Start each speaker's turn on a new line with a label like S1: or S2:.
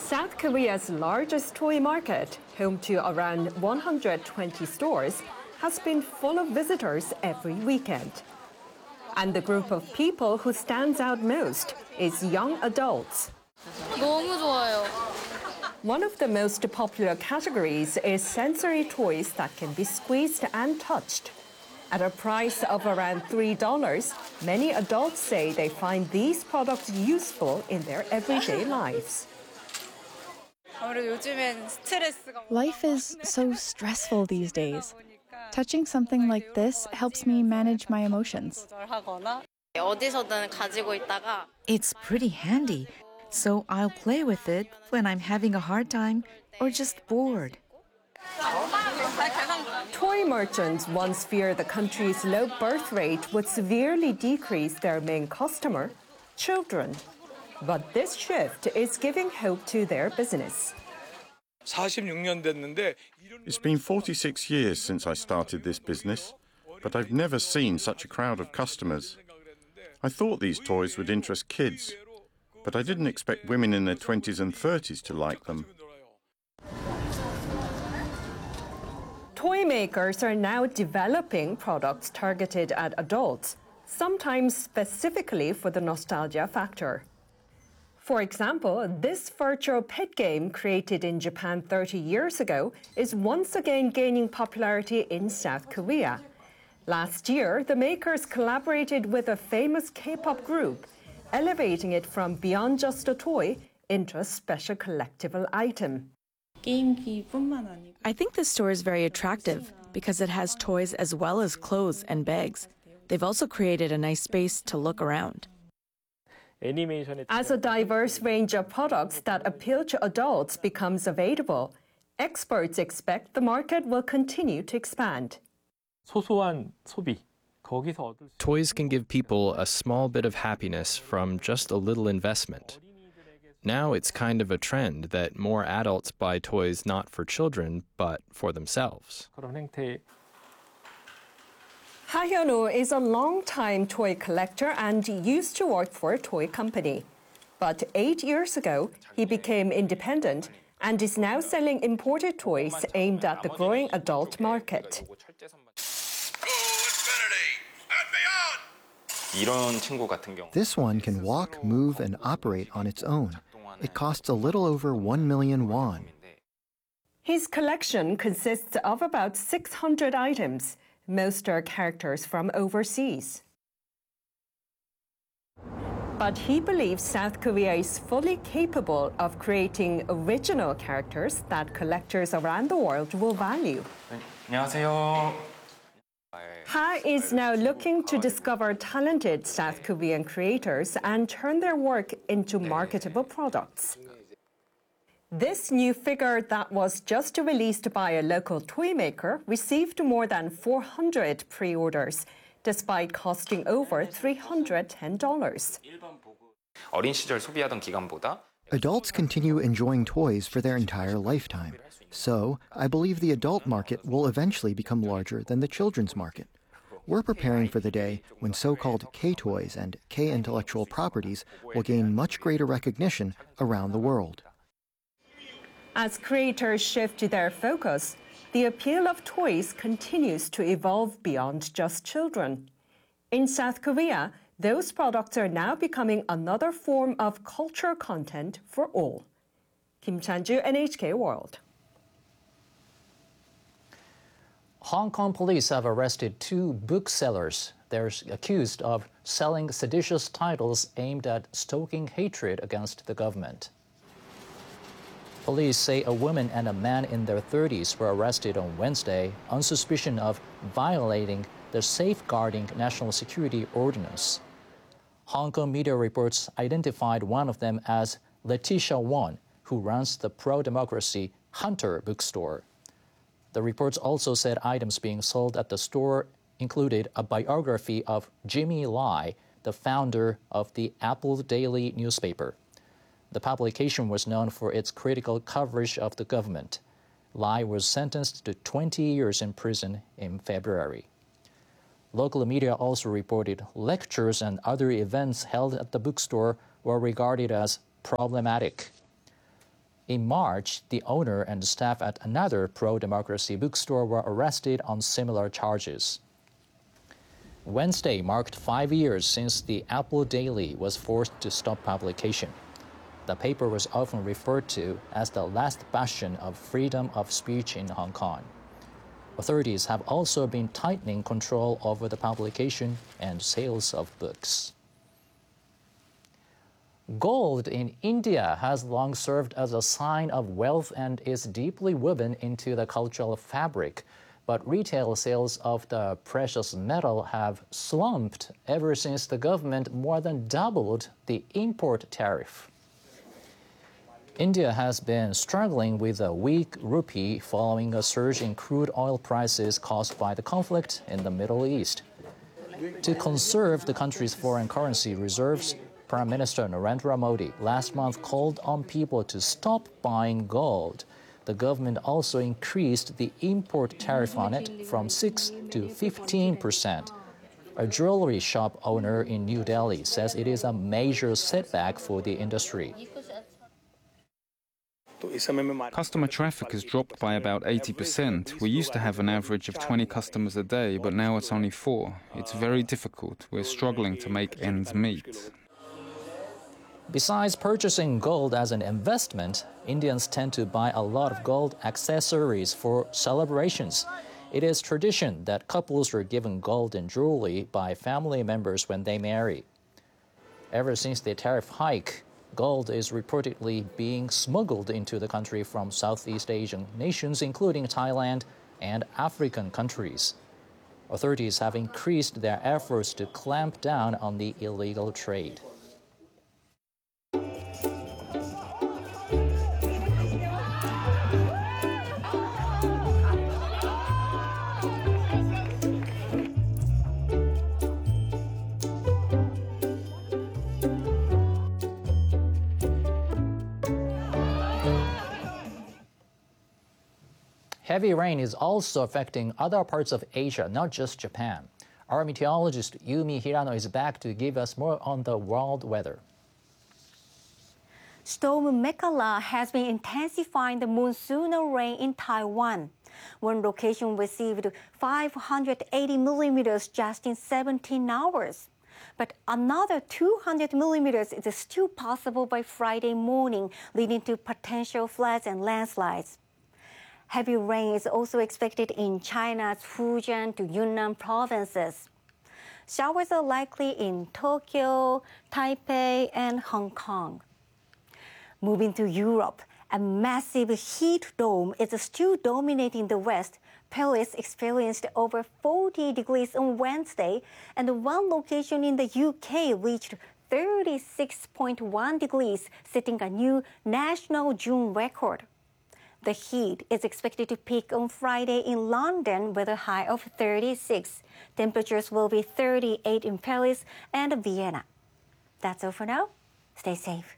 S1: South Korea's largest toy market, home to around 120 stores, has been full of visitors every weekend. And the group of people who stands out most is young adults.
S2: 너무 좋아요.
S1: One of the most popular categories is sensory toys that can be squeezed and touched. At a price of around $3, many adults say they find these products useful in their everyday lives.
S3: Life is so stressful these days. Touching something like this helps me manage my emotions.
S4: It's pretty handy, so I'll play with it when I'm having a hard time or just bored.
S1: Toy merchants once feared the country's low birth rate would severely decrease their main customer, children. But this shift is giving hope to their business.
S5: It's been 46 years since I started this business, but I've never seen such a crowd of customers. I thought these toys would interest kids, but I didn't expect women in their 20s and 30s to like them.
S1: Toy makers are now developing products targeted at adults, sometimes specifically for the nostalgia factor. For example, this virtual pet game created in Japan 30 years ago is once again gaining popularity in South Korea. Last year, the makers collaborated with a famous K-pop group, elevating it from beyond just a toy into a special collectible item.
S3: I think this store is very attractive because it has toys as well as clothes and bags. They've also created a nice space to look around.
S1: As a diverse range of products that appeal to adults becomes available, experts expect the market will continue to expand.
S6: Toys can give people a small bit of happiness from just a little investment. Now it's kind of a trend that more adults buy toys not for children, but for themselves.
S1: Ha Hyun-woo is a long-time toy collector and used to work for a toy company. But 8 years ago, he became independent and is now selling imported toys aimed at the growing adult market.
S7: This one can walk, move, and operate on its own. It costs a little over 1 million won.
S1: His collection consists of about 600 items. Most are characters from overseas. But he believes South Korea is fully capable of creating original characters that collectors around the world will value.
S8: 안녕하세요.
S1: Ha is now looking to discover talented South Korean creators and turn their work into marketable products. This new figure that was just released by a local toy maker received more than 400 pre-orders, despite costing over $310.
S8: 어린 시절 소비하던 기간보다
S7: Adults continue enjoying toys for their entire lifetime. So, I believe the adult market will eventually become larger than the children's market. We're preparing for the day when so-called K-toys and K-intellectual properties will gain much greater recognition around the world.
S1: As creators shift their focus, the appeal of toys continues to evolve beyond just children. In South Korea, those products are now becoming another form of cultural content for all. Kim Chan-ju, NHK World.
S9: Hong Kong police have arrested 2 booksellers. They're accused of selling seditious titles aimed at stoking hatred against the government. Police say a woman and a man in their 30s were arrested on Wednesday on suspicion of violating the Safeguarding National Security Ordinance. Hong Kong media reports identified one of them as Letitia Won, who runs the pro-democracy Hunter bookstore. The reports also said items being sold at the store included a biography of Jimmy Lai, the founder of the Apple Daily newspaper. The publication was known for its critical coverage of the government. Lai was sentenced to 20 years in prison in February. Local media also reported lectures and other events held at the bookstore were regarded as problematic. In March, the owner and staff at another pro-democracy bookstore were arrested on similar charges. Wednesday marked 5 years since the Apple Daily was forced to stop publication. The paper was often referred to as the last bastion of freedom of speech in Hong Kong. Authorities have also been tightening control over the publication and sales of books. Gold in India has long served as a sign of wealth and is deeply woven into the cultural fabric. But retail sales of the precious metal have slumped ever since the government more than doubled the import tariff. India has been struggling with a weak rupee following a surge in crude oil prices caused by the conflict in the Middle East. To conserve the country's foreign currency reserves, Prime Minister Narendra Modi last month called on people to stop buying gold. The government also increased the import tariff on it from 6% to 15%. A jewelry shop owner in New Delhi says it is a major setback for the industry.
S10: Customer traffic has dropped by about 80%. We used to have an average of 20 customers a day, but now it's only 4. It's very difficult. We're struggling to make ends meet.
S9: Besides purchasing gold as an investment, Indians tend to buy a lot of gold accessories for celebrations. It is tradition that couples are given gold and jewelry by family members when they marry. Ever since the tariff hike, gold is reportedly being smuggled into the country from Southeast Asian nations, including Thailand and African countries. Authorities have increased their efforts to clamp down on the illegal trade. Heavy rain is also affecting other parts of Asia, not just Japan. Our meteorologist Yumi Hirano is back to give us more on the world weather.
S11: Storm Mekala has been intensifying the monsoonal rain in Taiwan. One location received 580 millimeters just in 17 hours. But another 200 millimeters is still possible by Friday morning, leading to potential floods and landslides. Heavy rain is also expected in China's Fujian to Yunnan provinces. Showers are likely in Tokyo, Taipei, and Hong Kong. Moving to Europe, a massive heat dome is still dominating the West. Paris experienced over 40 degrees on Wednesday, and one location in the UK reached 36.1 degrees, setting a new national June record. The heat is expected to peak on Friday in London with a high of 36. Temperatures will be 38 in Paris and Vienna. That's all for now. Stay safe.